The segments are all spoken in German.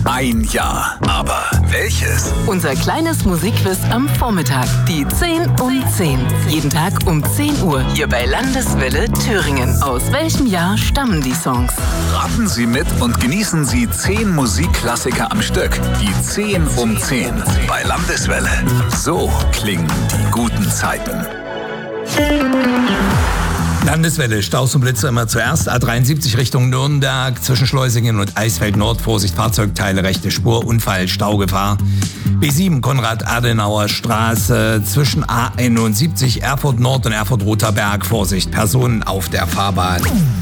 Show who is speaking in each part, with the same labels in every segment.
Speaker 1: Ein Jahr. Aber welches?
Speaker 2: Unser kleines Musikquiz am Vormittag. Die 10 um 10. Jeden Tag um 10 Uhr. Hier bei Landeswelle Thüringen. Aus welchem Jahr stammen die Songs?
Speaker 1: Raten Sie mit und genießen Sie 10 Musikklassiker am Stück. Die 10 um 10. Bei Landeswelle. So klingen die guten Zeiten.
Speaker 3: Landeswelle, Staus und Blitze immer zuerst. A73 Richtung Nürnberg, zwischen Schleusingen und Eisfeld Nord. Vorsicht, Fahrzeugteile, rechte Spur, Unfall, Staugefahr. B7 Konrad-Adenauer-Straße, zwischen A71 Erfurt Nord und Erfurt-Rotherberg. Vorsicht, Personen auf der Fahrbahn.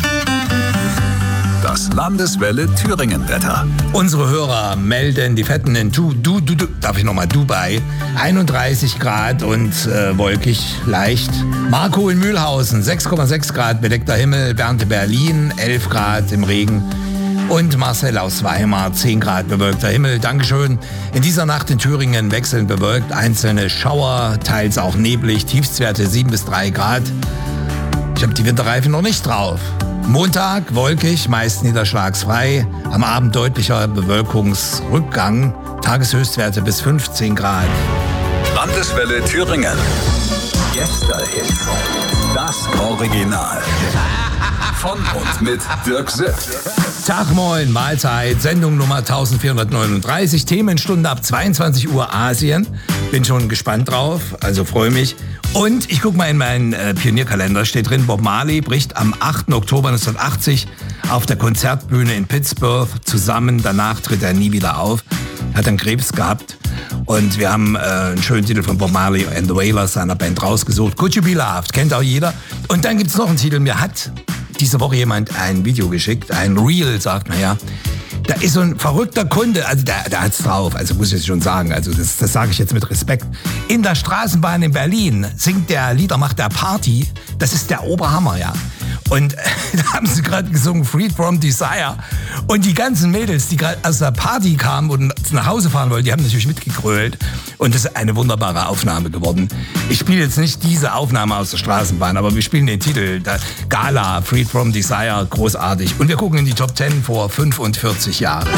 Speaker 1: Das Landeswelle Thüringen-Wetter.
Speaker 3: Unsere Hörer melden die Fetten in Dubai. 31 Grad und wolkig, leicht. Marco in Mühlhausen, 6,6 Grad, bedeckter Himmel. Bernd Berlin, 11 Grad im Regen. Und Marcel aus Weimar, 10 Grad, bewölkter Himmel. Dankeschön. In dieser Nacht in Thüringen wechselnd bewölkt, einzelne Schauer, teils auch neblig, Tiefstwerte 7 bis 3 Grad. Ich habe die Winterreifen noch nicht drauf. Montag wolkig, meist niederschlagsfrei. Am Abend deutlicher Bewölkungsrückgang. Tageshöchstwerte bis 15 Grad.
Speaker 1: Landeswelle Thüringen. Gästehits. Das Original. Von und mit Dirk Sipp.
Speaker 3: Tag, moin, Mahlzeit, Sendung Nummer 1439, Themenstunde ab 22 Uhr Asien. Bin schon gespannt drauf, also freue mich. Und ich gucke mal in meinen Pionierkalender, steht drin, Bob Marley bricht am 8. Oktober 1980 auf der Konzertbühne in Pittsburgh zusammen. Danach tritt er nie wieder auf. Er hat dann Krebs gehabt. Und wir haben einen schönen Titel von Bob Marley and the Wailers, seiner Band, rausgesucht. Could You Be Loved, kennt auch jeder. Und dann gibt's noch einen Titel, mir hat diese Woche jemand ein Video geschickt, ein Reel, sagt man ja. Da ist so ein verrückter Kunde, also der hat's drauf, also muss ich jetzt schon sagen, also das sage ich jetzt mit Respekt. In der Straßenbahn in Berlin singt der Lieder, macht der Party, das ist der Oberhammer, ja. Und da haben sie gerade gesungen, Freed from Desire. Und die ganzen Mädels, die gerade aus der Party kamen und nach Hause fahren wollten, die haben natürlich mitgegrölt. Und das ist eine wunderbare Aufnahme geworden. Ich spiele jetzt nicht diese Aufnahme aus der Straßenbahn, aber wir spielen den Titel, Gala, Freed from Desire, großartig. Und wir gucken in die Top 10 vor 45 Jahren.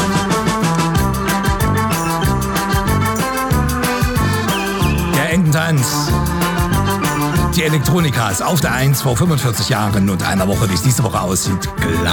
Speaker 3: Der Ententanz. Die Elektronikas auf der 1 vor 45 Jahren und einer Woche, wie es diese Woche aussieht.